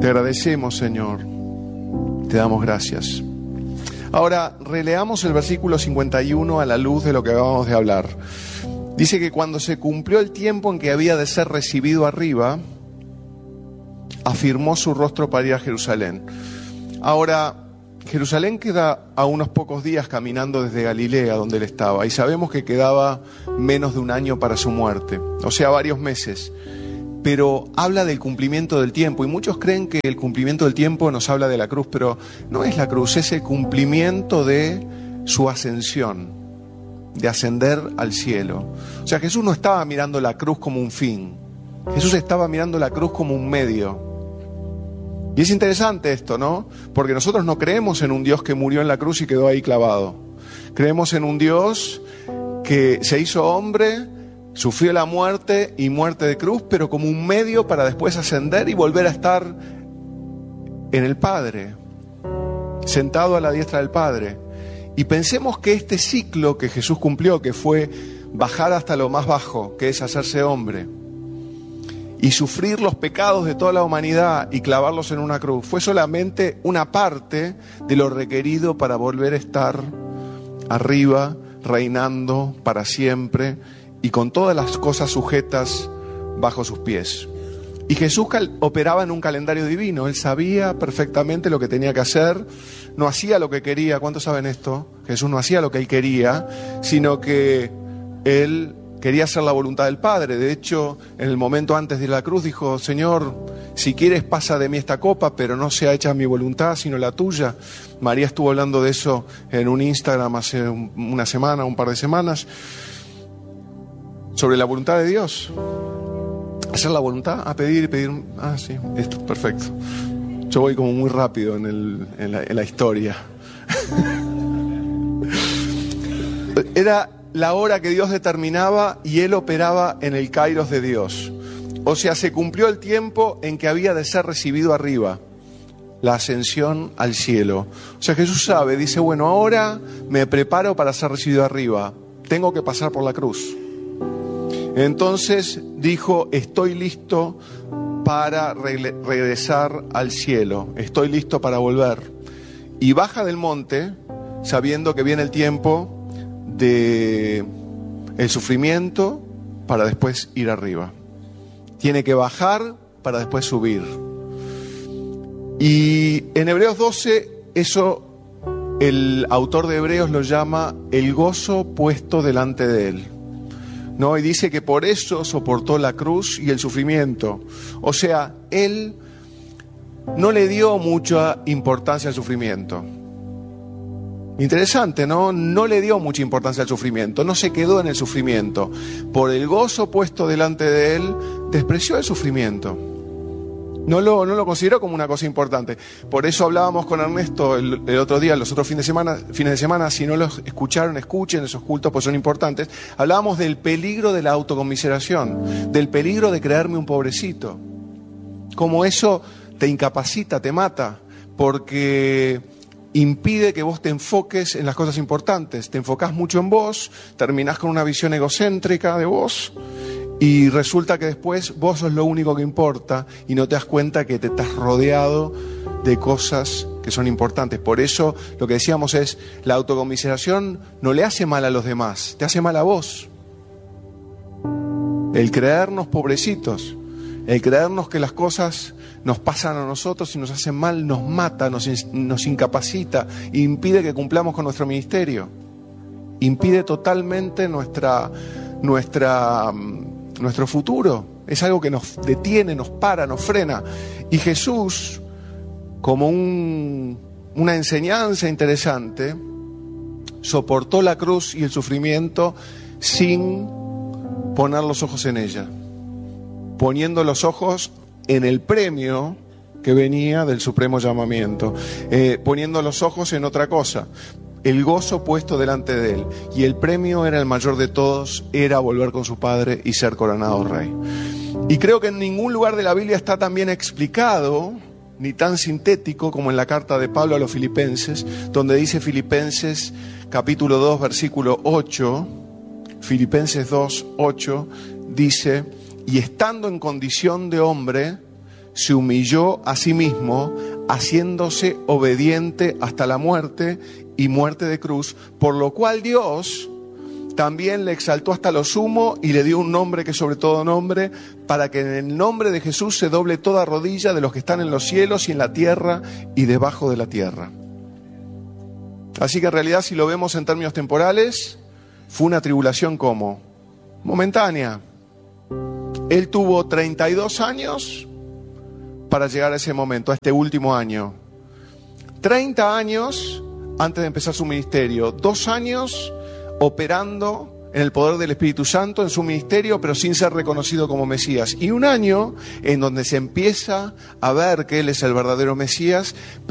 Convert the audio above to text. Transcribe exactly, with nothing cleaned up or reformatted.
Te agradecemos, Señor. Te damos gracias. Ahora, releamos el versículo cincuenta y uno a la luz de lo que acabamos de hablar. Dice que cuando se cumplió el tiempo en que había de ser recibido arriba, afirmó su rostro para ir a Jerusalén. Ahora, Jerusalén queda a unos pocos días caminando desde Galilea, donde él estaba, y sabemos que quedaba menos de un año para su muerte, o sea, varios meses. Pero habla del cumplimiento del tiempo, y muchos creen que el cumplimiento del tiempo nos habla de la cruz, pero no es la cruz, es el cumplimiento de su ascensión, de ascender al cielo. O sea, Jesús no estaba mirando la cruz como un fin, Jesús estaba mirando la cruz como un medio. Y es interesante esto, ¿no? Porque nosotros no creemos en un Dios que murió en la cruz y quedó ahí clavado. Creemos en un Dios que se hizo hombre, sufrió la muerte y muerte de cruz, pero como un medio para después ascender y volver a estar en el Padre, sentado a la diestra del Padre. Y pensemos que este ciclo que Jesús cumplió, que fue bajar hasta lo más bajo, que es hacerse hombre, y sufrir los pecados de toda la humanidad y clavarlos en una cruz, fue solamente una parte de lo requerido para volver a estar arriba, reinando para siempre, y con todas las cosas sujetas bajo sus pies. Y Jesús operaba en un calendario divino. Él sabía perfectamente lo que tenía que hacer, no hacía lo que quería. ¿Cuántos saben esto? Jesús no hacía lo que él quería, sino que él quería hacer la voluntad del Padre. De hecho, en el momento antes de la cruz dijo: Señor, si quieres pasa de mí esta copa, pero no sea hecha mi voluntad sino la tuya. María estuvo hablando de eso en un Instagram hace una semana, un par de semanas, sobre la voluntad de Dios. Hacer la voluntad, a pedir y pedir. Ah, sí, esto, perfecto. Yo voy como muy rápido en, el, en, la, en la historia. Era la hora que Dios determinaba y él operaba en el kairos de Dios. O sea, se cumplió el tiempo en que había de ser recibido arriba, la ascensión al cielo. O sea, Jesús sabe, dice, bueno, ahora me preparo para ser recibido arriba, tengo que pasar por la cruz. Entonces dijo: estoy listo para re- regresar al cielo, estoy listo para volver. Y baja del monte sabiendo que viene el tiempo de el sufrimiento para después ir arriba. Tiene que bajar para después subir. Y en Hebreos doce, eso el autor de Hebreos lo llama el gozo puesto delante de él, ¿no? Y dice que por eso soportó la cruz y el sufrimiento. O sea, él no le dio mucha importancia al sufrimiento. Interesante, ¿no? No le dio mucha importancia al sufrimiento, no se quedó en el sufrimiento. Por el gozo puesto delante de él, despreció el sufrimiento. No lo, no lo consideró como una cosa importante. Por eso hablábamos con Ernesto el, el otro día, los otros fines de semana, fines de semana, si no los escucharon, escuchen esos cultos, pues son importantes. Hablábamos del peligro de la autocomiseración, del peligro de creerme un pobrecito. Como eso te incapacita, te mata, porque impide que vos te enfoques en las cosas importantes. Te enfocás mucho en vos, terminás con una visión egocéntrica de vos, y resulta que después vos sos lo único que importa y no te das cuenta que te estás rodeado de cosas que son importantes. Por eso lo que decíamos es, la autocomiseración no le hace mal a los demás, te hace mal a vos. El creernos pobrecitos, el creernos que las cosas nos pasan a nosotros y nos hacen mal, nos mata, nos, nos incapacita, impide que cumplamos con nuestro ministerio, impide totalmente nuestra, nuestra, nuestro futuro. Es algo que nos detiene, nos para, nos frena. Y Jesús, como un, una enseñanza interesante, soportó la cruz y el sufrimiento sin poner los ojos en ella, poniendo los ojos en el premio que venía del supremo llamamiento, eh, poniendo los ojos en otra cosa, el gozo puesto delante de él. Y el premio era el mayor de todos, era volver con su Padre y ser coronado rey. Y creo que en ningún lugar de la Biblia está tan bien explicado, ni tan sintético como en la carta de Pablo a los Filipenses, donde dice Filipenses capítulo dos, versículo ocho, Filipenses dos, ocho, dice: y estando en condición de hombre, se humilló a sí mismo, haciéndose obediente hasta la muerte y muerte de cruz, por lo cual Dios también le exaltó hasta lo sumo y le dio un nombre que es sobre todo nombre, para que en el nombre de Jesús se doble toda rodilla de los que están en los cielos y en la tierra y debajo de la tierra. Así que en realidad, si lo vemos en términos temporales, fue una tribulación como momentánea. Él tuvo treinta y dos años para llegar a ese momento, a este último año. treinta años antes de empezar su ministerio, dos años operando en el poder del Espíritu Santo en su ministerio, pero sin ser reconocido como Mesías. Y un año en donde se empieza a ver que Él es el verdadero Mesías,